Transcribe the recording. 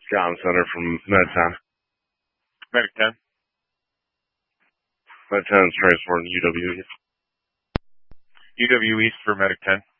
John Center from Medtown. Medic 10. Medtown's transporting UW. UW East for Medic 10.